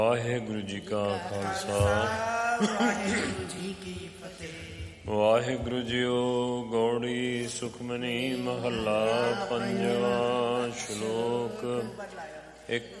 ਵਾਹਿਗੁਰੂ ਜੀ ਕਾ ਖਾਲਸਾ, ਵਾਹਿਗੁਰੂ ਜੀ ਕੀ ਫਤਿਹ। ਵਾਹਿਗੁਰੂ ਜੀਓ। ਗੌੜੀ ਸੁਖਮਨੀ ਮਹੱਲਾ ਪੰਜਵਾਂ। ਸ਼ਲੋਕ ਇੱਕ